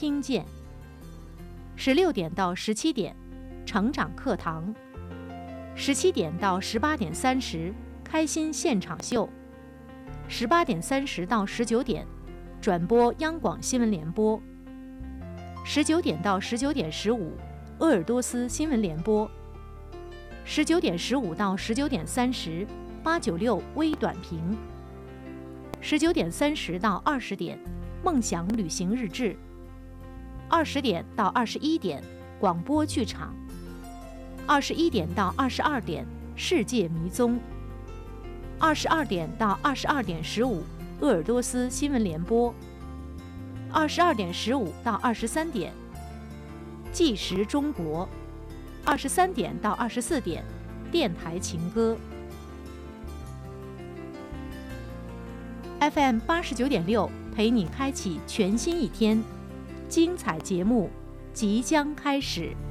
听见。16点到17点，成长课堂。17点到18点30，开心现场秀。18点30到19点，转播央广新闻联播。19点到19点15，鄂尔多斯新闻联播。19点15到19点30，896微短评。19点30到20点，梦想旅行日志。20点到21点，广播剧场。21点到22点，世界迷踪。22点到22点15，鄂尔多斯新闻联播。22点15到23点，纪实中国。23点到24点，电台情歌。FM 89.6陪你开启全新一天，精彩节目即将开始。